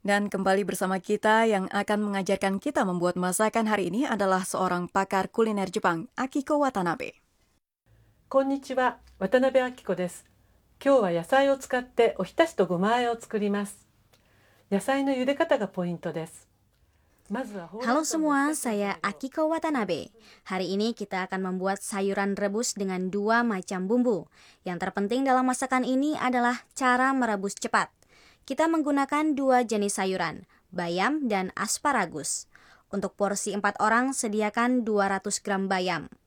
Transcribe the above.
Dan kembali bersama kita yang akan mengajarkan kita membuat masakan hari ini adalah seorang pakar kuliner Jepang, Akiko Watanabe. こんにちは、渡辺明子です。今日は野菜を使っておひたしとごま和えを作ります。野菜の茹で方がポイントです。 Halo semua, saya Akiko Watanabe. Hari ini kita akan membuat sayuran rebus dengan 2 macam bumbu. Yang terpenting dalam masakan ini adalah cara merebus cepat. Kita menggunakan 2 jenis sayuran, bayam dan asparagus. Untuk porsi 4 orang, sediakan 200 gram bayam.